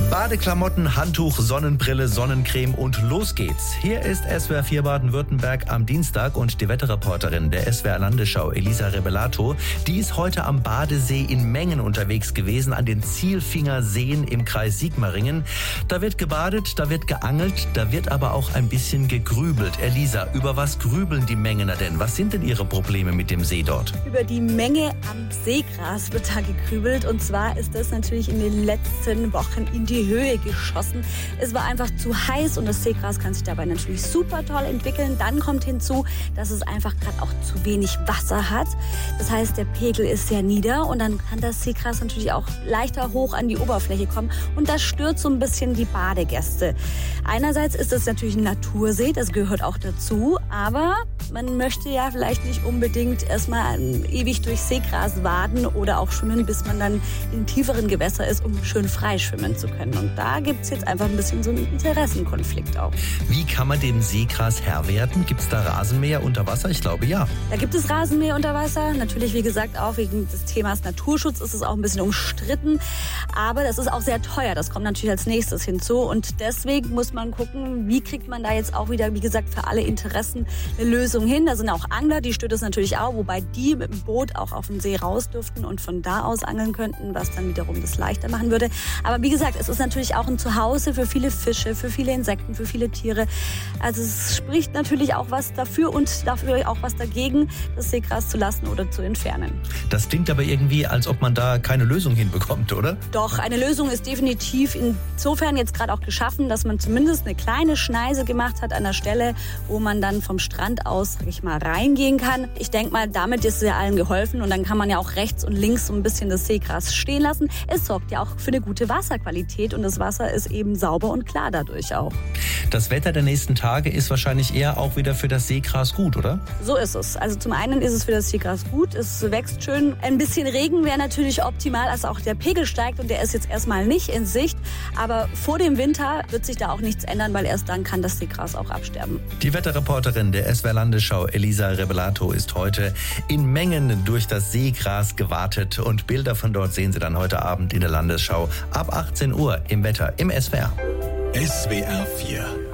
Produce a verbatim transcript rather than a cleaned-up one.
Badeklamotten, Handtuch, Sonnenbrille, Sonnencreme und los geht's. Hier ist S W R vier Baden-Württemberg am Dienstag und die Wetterreporterin der S W R Landesschau, Elisa Rebelato, die ist heute am Badesee in Mengen unterwegs gewesen, an den Zielfinger Seen im Kreis Sigmaringen. Da wird gebadet, da wird geangelt, da wird aber auch ein bisschen gegrübelt. Elisa, über was grübeln die Mengener denn? Was sind denn ihre Probleme mit dem See dort? Über die Menge am Seegras wird da gegrübelt und zwar ist das natürlich in den letzten Wochen in die Höhe geschossen. Es war einfach zu heiß und das Seegras kann sich dabei natürlich super toll entwickeln. Dann kommt hinzu, dass es einfach gerade auch zu wenig Wasser hat. Das heißt, der Pegel ist sehr nieder und dann kann das Seegras natürlich auch leichter hoch an die Oberfläche kommen und das stört so ein bisschen die Badegäste. Einerseits ist es natürlich ein Natursee, das gehört auch dazu, aber man möchte ja vielleicht nicht unbedingt erstmal ewig durch Seegras waden oder auch schwimmen, bis man dann in tieferen Gewässer ist, um schön frei schwimmen zu können. Und da gibt es jetzt einfach ein bisschen so einen Interessenkonflikt auch. Wie kann man dem Seegras Herr werden? Gibt es da Rasenmäher unter Wasser? Ich glaube, ja. Da gibt es Rasenmäher unter Wasser. Natürlich, wie gesagt, auch wegen des Themas Naturschutz ist es auch ein bisschen umstritten. Aber das ist auch sehr teuer. Das kommt natürlich als nächstes hinzu. Und deswegen muss man gucken, wie kriegt man da jetzt auch wieder, wie gesagt, für alle Interessen eine Lösung hin. Da sind auch Angler, die stört es natürlich auch, wobei die mit dem Boot auch auf den See raus dürften und von da aus angeln könnten, was dann wiederum das leichter machen würde. Aber wie gesagt, es ist natürlich auch ein Zuhause für viele Fische, für viele Insekten, für viele Tiere. Also es spricht natürlich auch was dafür und dafür auch was dagegen, das Seegras zu lassen oder zu entfernen. Das klingt aber irgendwie, als ob man da keine Lösung hinbekommt, oder? Doch, eine Lösung ist definitiv insofern jetzt gerade auch geschaffen, dass man zumindest eine kleine Schneise gemacht hat an der Stelle, wo man dann vom Strand aus, sag ich mal, reingehen kann. Ich denke mal, damit ist ja allen geholfen und dann kann man ja auch rechts und links so ein bisschen das Seegras stehen lassen. Es sorgt ja auch für eine gute Wasserqualität und das Wasser ist eben sauber und klar dadurch auch. Das Wetter der nächsten Tage ist wahrscheinlich eher auch wieder für das Seegras gut, oder? So ist es. Also zum einen ist es für das Seegras gut, es wächst schön. Ein bisschen Regen wäre natürlich optimal, als auch der Pegel steigt und der ist jetzt erstmal nicht in Sicht. Aber vor dem Winter wird sich da auch nichts ändern, weil erst dann kann das Seegras auch absterben. Die Wetterreporterin der S W R Landesschau, Elisa Rebelato, ist heute in Mengen durch das Seegras gewartet und Bilder von dort sehen Sie dann heute Abend in der Landesschau ab achtzehn Uhr im Wetter im S W R. S W R vier